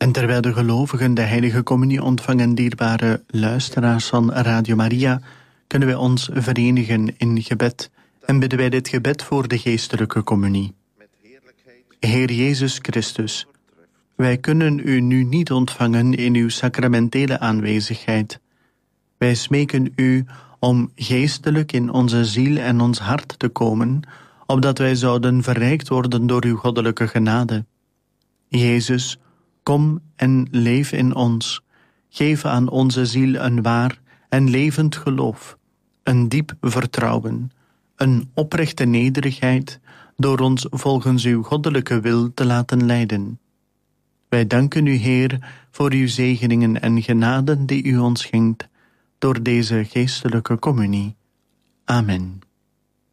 En terwijl de gelovigen de heilige communie ontvangen, dierbare luisteraars van Radio Maria, kunnen wij ons verenigen in gebed en bidden wij dit gebed voor de geestelijke communie. Heer Jezus Christus, wij kunnen u nu niet ontvangen in uw sacramentele aanwezigheid. Wij smeken u om geestelijk in onze ziel en ons hart te komen, opdat wij zouden verrijkt worden door uw goddelijke genade. Jezus, kom en leef in ons. Geef aan onze ziel een waar en levend geloof, een diep vertrouwen, een oprechte nederigheid, door ons volgens uw goddelijke wil te laten leiden. Wij danken u, Heer, voor uw zegeningen en genaden die u ons schenkt, door deze geestelijke communie. Amen.